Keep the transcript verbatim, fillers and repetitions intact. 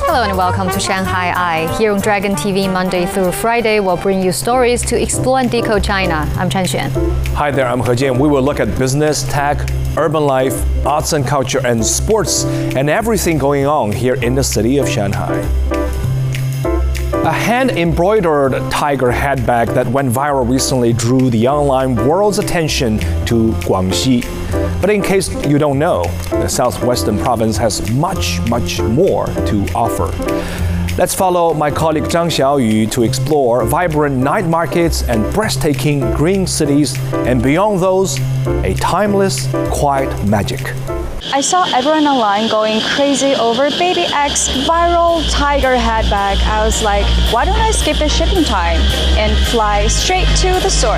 Hello and welcome to Shanghai Eye. Here on Dragon T V, Monday through Friday, we'll bring you stories to explore and decode China. I'm Chen Xuan. Hi there, I'm He Jian. We will look at business, tech, urban life, arts and culture, and sports, and everything going on here in the city of Shanghai. A hand-embroidered tiger headbag that went viral recently drew the online world's attention to Guangxi. But in case you don't know, the southwestern province has much, much more to offer. Let's follow my colleague Zhang Xiaoyu to explore vibrant night markets and breathtaking green cities, and beyond those, a timeless, quiet magic. I saw everyone online going crazy over Baby X's viral tiger headbag. I was like, why don't I skip the shipping time and fly straight to the source?